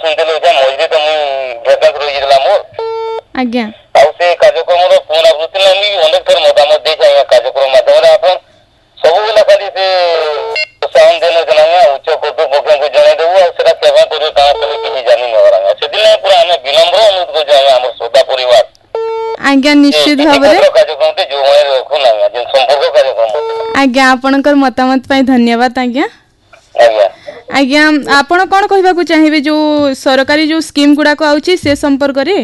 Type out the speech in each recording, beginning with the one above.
सुनते मझे तो मुझे भैकेंस रही जाता मोर आज्ञा आउ से कार्यक्रम पुनरावृत्ति अनेक थर मतामत दे कार्यक्रम माध्यम अपन सब बेला खाली से साउंड देने उच्च कर्तृपक्ष को जनईदेबू आटा सेवा कर किसी जानी न से पूरा आम विनम्र अनुरोध कर श्रोता परिवार आज्ञा निश्चित भाव कार्यक्रम जो रखुना संपर्क कार्यक्रम आज्ञा आपणकर मतामत पाई धन्यवाद आज्ञा आज्ञा आपण कौन कहबा चाहिए जो सरकारी जो स्कीम गुड़ा आउची से संपर्क रे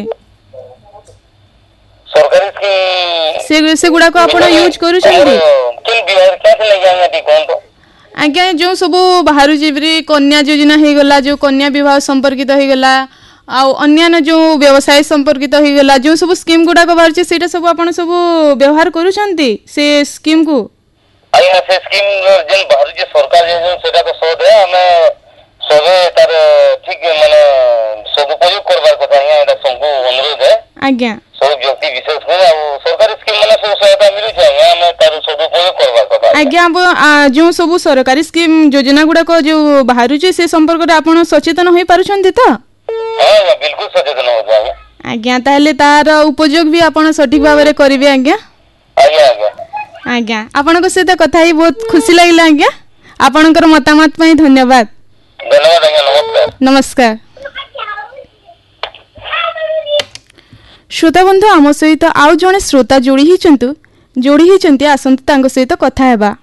सरकारी स्कीम से गुड़ा को आपण यूज करू छथि किन बिहार क्या से लगे आमे कोन तो आज्ञा जो सब बाहर जीवरी कन्या योजना हे गला जो कन्या विवाह संपर्कित हे गला आ अन्य जो व्यवसाय संपर्कित हे गला जो सब स्कीम गुड़ा को बाहर सेटा सब आपण सब व्यवहार करू छथि से स्कीम को आइना से स्कीम जन बाहर जे सरकार जे सेटा तो सो दे हमें सबे तार ठीक माने सदुपयोग करबार कथा एटा संगु अनुरोध है आज्ञा सब व्यक्ति विशेष को सरकारी स्कीम माने सब सहायता मिलु छै हमें तार सदुपयोग करबार कथा आज्ञा जो सब सरकारी स्कीम योजना गुड़ा को जो बाहर जे से संपर्क रे आपण सचेतन होई पारु छथि तो हां बिल्कुल सचेतन हो जाए आज्ञा ताले तार उपयोग भी आपण सठिक भाव रे करिवे आज्ञा आज्ञा आज्ञा आज्ञा आपनको सहित कथा ही बहुत खुशी लगिला आज्ञा आपनकर मतामत पई धन्यवाद धन्यवाद आज्ञा नमस्कार नमस्कार श्रोता बंधु आम सहित आउ जने श्रोता जोड़ी ही आसंतु तांको सहित कथा हेबा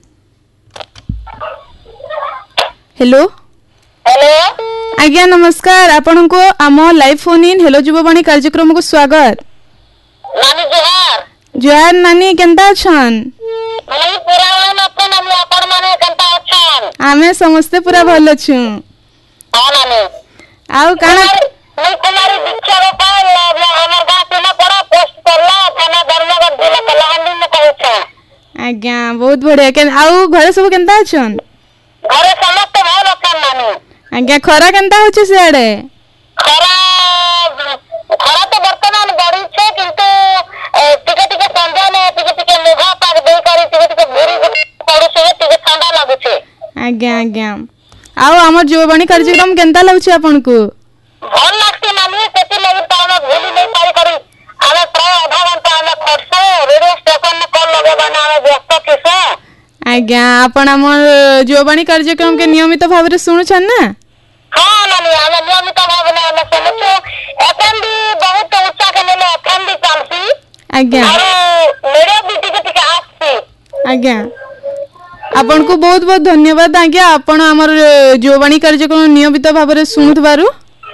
हेलो हेलो आज्ञा नमस्कार आपनको आम live phone in hello Yuvvani कार्यक्रम को स्वागत नानी जोहार जोहार नानी केंता छन मने पूरा अपन हम अपन माने केंता छन आमे समस्त पूरा भलो छु हां नानी आउ काना मैं कुमारी दीक्षा गोपाल हमर गांव सीमा पड़ा पोस्ट करला थाना धर्मगढ़ जिला कलाहांडी में कहू छ आज्ञा बहुत बढ़िया केन आउ घरे सब केंता छन घरे समस्त भल अपन नानी आज्ञा खरा केंता होछि सेडे खरा तो वर्तमान बड़ी छे किंतु टिके टिके संध्या में टिके मेघा पाग दे करी टिके भूरी पड़ू से टिके ठंडा लागु छे आज्ञा आज्ञा आउ हमर युववाणी कार्यक्रम केंता लागु छे आपनको भल लागते नानी सेति लगी त हम भूली नहीं पाई करी आमे प्राय आधा घंटा आमे खटसे रेडियो स्टेशन में कॉल लगे बनावे व्यस्त थिसे आज्ञा आपण हमर युववाणी कार्यक्रम के नियमित भाव रे सुनु छन ना हां नानी आमे नियमित भाव में आमे सुनु एफएम भी बहुत ऊंचा के लेले एफएम भी चलसी आज्ञा अरे मेरे भी टिके आसी आज्ञा आपण को बहुत बहुत धन्यवाद आज्ञा आपण हमर युववाणी कार्यक्रम नियमित भाव रे सुनुथबारु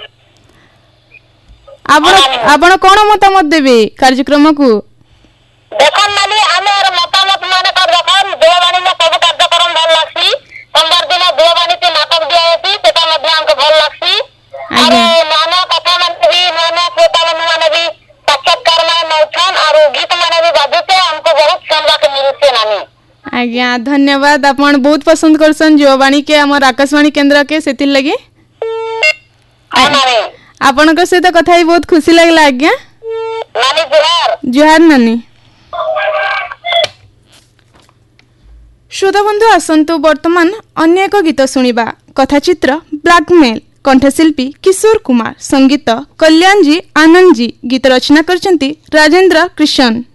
आपण कोन मतामत देबे कार्यक्रम को देखन नानी हमर मतामत माने कर देखन देवानी में सब कार्यक्रम भल लागसी सोमवार दिन देवानी के नाटक दियासी सेटा मध्य हमको भल लागसी अरे नाना कथा मन भी नाना श्रोता मन भी साक्षात्कार में नौछन और गीत माने भी बाजुते हमको बहुत सुनवा के मिलसे नानी आज्ञा धन्यवाद आपण बहुत पसंद करसन युववाणी के हमर आकाशवाणी केंद्र के सेति लगे नानी आपनकर सहित कथा ही बहुत खुशी लागला आज्ञा नानी जोहार जोहार नानी श्रोता बंधु आसंतु वर्तमान अन्य एक गीत सुनिबा कथाचित्र ब्लैकमेल कंठशिल्पी किशोर कुमार संगीत कल्याण जी आनंद जी गीत रचना करचंती राजेंद्र कृष्ण।